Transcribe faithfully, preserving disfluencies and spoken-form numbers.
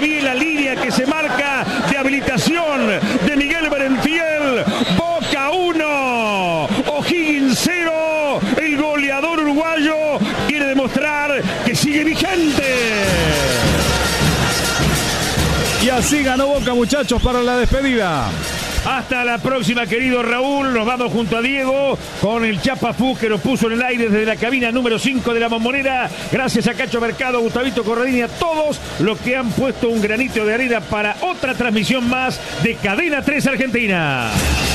bien la línea que se marca de habilitación de Miguel Berenfiel. Boca uno, O'Higgins cero. El goleador uruguayo quiere demostrar que sigue vigente. Y así ganó Boca, muchachos, para la despedida. Hasta la próxima, querido Raúl. Nos vamos junto a Diego con el Chapafú que nos puso en el aire desde la cabina número cinco de la Bombonera. Gracias a Cacho Mercado, Gustavito Corradini, a todos los que han puesto un granito de arena para otra transmisión más de Cadena tres Argentina.